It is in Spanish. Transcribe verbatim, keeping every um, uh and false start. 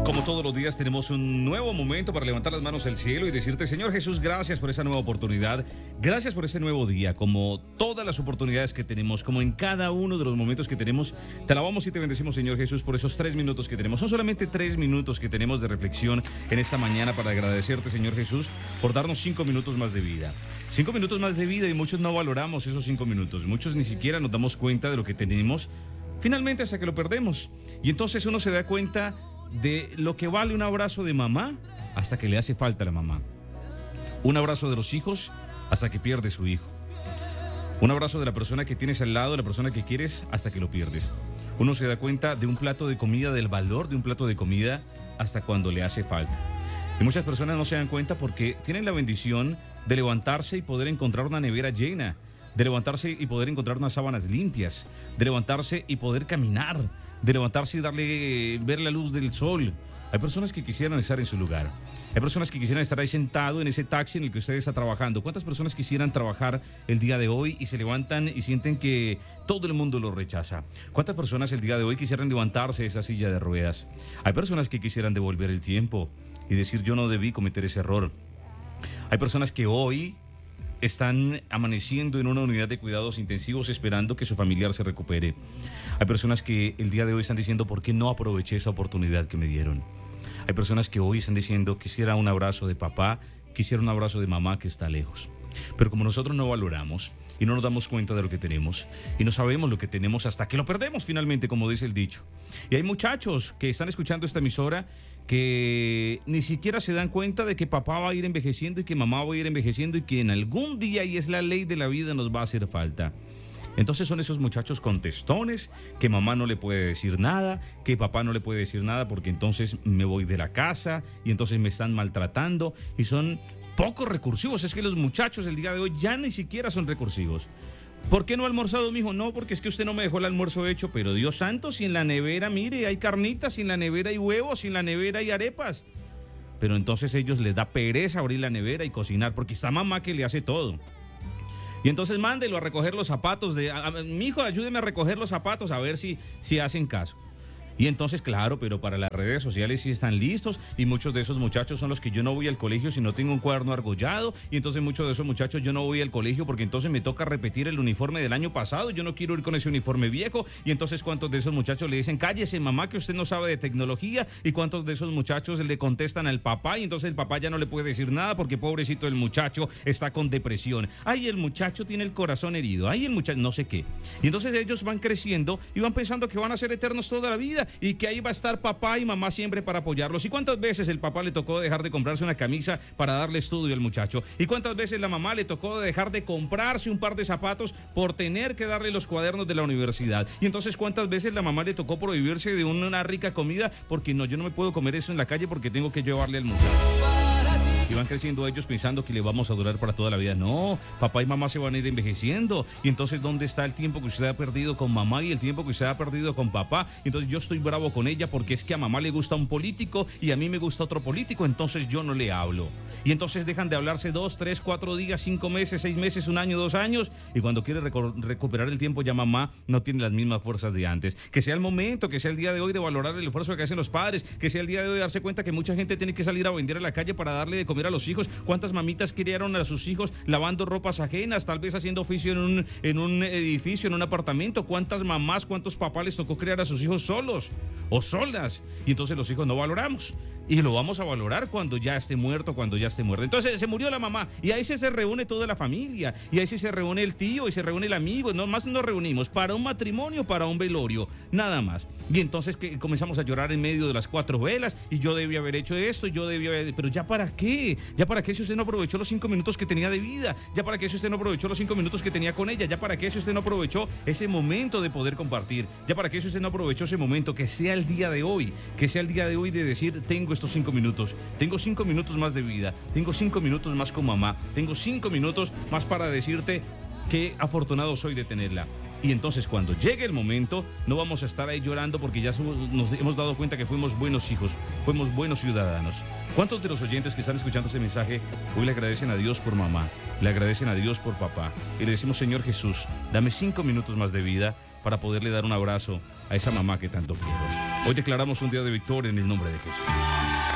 Como todos los días tenemos un nuevo momento para levantar las manos al cielo y decirte, Señor Jesús, gracias por esa nueva oportunidad, gracias por ese nuevo día, como todas las oportunidades que tenemos, como en cada uno de los momentos que tenemos, te alabamos y te bendecimos, Señor Jesús, por esos tres minutos que tenemos. Son solamente tres minutos que tenemos de reflexión en esta mañana para agradecerte, Señor Jesús, por darnos cinco minutos más de vida. Cinco minutos más de vida y muchos no valoramos esos cinco minutos, muchos ni siquiera nos damos cuenta de lo que tenemos, finalmente hasta que lo perdemos. Y entonces uno se da cuenta de lo que vale un abrazo de mamá hasta que le hace falta a la mamá. Un abrazo de los hijos hasta que pierde su hijo. Un abrazo de la persona que tienes al lado, de la persona que quieres, hasta que lo pierdes. Uno se da cuenta de un plato de comida, del valor de un plato de comida, hasta cuando le hace falta. Y muchas personas no se dan cuenta porque tienen la bendición de levantarse y poder encontrar una nevera llena, de levantarse y poder encontrar unas sábanas limpias, de levantarse y poder caminar, de levantarse y darle, ver la luz del sol. Hay personas que quisieran estar en su lugar. Hay personas que quisieran estar ahí sentado en ese taxi en el que usted está trabajando. ¿Cuántas personas quisieran trabajar el día de hoy y se levantan y sienten que todo el mundo los rechaza? ¿Cuántas personas el día de hoy quisieran levantarse de esa silla de ruedas? Hay personas que quisieran devolver el tiempo y decir, yo no debí cometer ese error. Hay personas que hoy están amaneciendo en una unidad de cuidados intensivos esperando que su familiar se recupere. Hay personas que el día de hoy están diciendo, ¿por qué no aproveché esa oportunidad que me dieron? Hay personas que hoy están diciendo, quisiera un abrazo de papá, quisiera un abrazo de mamá que está lejos. Pero como nosotros no valoramos y no nos damos cuenta de lo que tenemos y no sabemos lo que tenemos hasta que lo perdemos finalmente, como dice el dicho. Y hay muchachos que están escuchando esta emisora que ni siquiera se dan cuenta de que papá va a ir envejeciendo y que mamá va a ir envejeciendo y que en algún día, y es la ley de la vida, nos va a hacer falta. Entonces son esos muchachos contestones que mamá no le puede decir nada, que papá no le puede decir nada porque entonces me voy de la casa y entonces me están maltratando y son poco recursivos. Es que los muchachos el día de hoy ya ni siquiera son recursivos. ¿Por qué no ha almorzado, mijo? No, porque es que usted no me dejó el almuerzo hecho. Pero Dios santo, si en la nevera, mire, hay carnitas, si en la nevera hay huevos, si en la nevera hay arepas. Pero entonces a ellos les da pereza abrir la nevera y cocinar, porque está mamá que le hace todo. Y entonces mándelo a recoger los zapatos de... A, a, mijo, ayúdeme a recoger los zapatos, a ver si, si hacen caso. Y entonces, claro, pero para las redes sociales sí están listos y muchos de esos muchachos son los que yo no voy al colegio si no tengo un cuaderno argollado y entonces muchos de esos muchachos yo no voy al colegio porque entonces me toca repetir el uniforme del año pasado, yo no quiero ir con ese uniforme viejo y entonces cuántos de esos muchachos le dicen, cállese mamá que usted no sabe de tecnología y cuántos de esos muchachos le contestan al papá y entonces el papá ya no le puede decir nada porque pobrecito el muchacho está con depresión, ay el muchacho tiene el corazón herido, ay el muchacho no sé qué. Y entonces ellos van creciendo y van pensando que van a ser eternos toda la vida y que ahí va a estar papá y mamá siempre para apoyarlos. ¿Y cuántas veces el papá le tocó dejar de comprarse una camisa para darle estudio al muchacho? ¿Y cuántas veces la mamá le tocó dejar de comprarse un par de zapatos por tener que darle los cuadernos de la universidad? Y entonces cuántas veces la mamá le tocó prohibirse de una rica comida porque no, yo no me puedo comer eso en la calle porque tengo que llevarle al muchacho. Y van creciendo ellos pensando que le vamos a durar para toda la vida. No, papá y mamá se van a ir envejeciendo. Y entonces, ¿dónde está el tiempo que usted ha perdido con mamá y el tiempo que usted ha perdido con papá? Entonces yo estoy bravo con ella porque es que a mamá le gusta un político y a mí me gusta otro político, entonces yo no le hablo. Y entonces dejan de hablarse dos, tres, cuatro días, cinco meses, seis meses, un año, dos años. Y cuando quiere reco- recuperar el tiempo ya mamá no tiene las mismas fuerzas de antes. Que sea el momento, que sea el día de hoy de valorar el esfuerzo que hacen los padres, que sea el día de hoy de darse cuenta que mucha gente tiene que salir a vender a la calle para darle de comer a los hijos. ¿Cuántas mamitas criaron a sus hijos lavando ropas ajenas, tal vez haciendo oficio en un, en un edificio, en un apartamento? ¿Cuántas mamás, cuántos papás les tocó criar a sus hijos solos o solas? Y entonces los hijos no valoramos. Y lo vamos a valorar cuando ya esté muerto, cuando ya esté muerto. Entonces se murió la mamá y ahí se, se reúne toda la familia y ahí sí se reúne el tío y se reúne el amigo. No más nos reunimos para un matrimonio, para un velorio, nada más. Y entonces que comenzamos a llorar en medio de las cuatro velas y yo debía haber hecho esto, yo debía haber... Pero ¿ya para qué? ¿Ya para qué si usted no aprovechó los cinco minutos que tenía de vida? ¿Ya para qué si usted no aprovechó los cinco minutos que tenía con ella? ¿Ya para qué si usted no aprovechó ese momento de poder compartir? ¿Ya para qué si usted no aprovechó ese momento? Que sea el día de hoy, que sea el día de hoy de decir, tengo estos cinco minutos, tengo cinco minutos más de vida, tengo cinco minutos más con mamá, tengo cinco minutos más para decirte qué afortunado soy de tenerla. Y entonces cuando llegue el momento no vamos a estar ahí llorando porque ya somos, nos hemos dado cuenta que fuimos buenos hijos, fuimos buenos ciudadanos. ¿Cuántos de los oyentes que están escuchando este mensaje hoy le agradecen a Dios por mamá, le agradecen a Dios por papá y le decimos, Señor Jesús, dame cinco minutos más de vida para poderle dar un abrazo a esa mamá que tanto quiero? Hoy declaramos un día de victoria en el nombre de Jesús.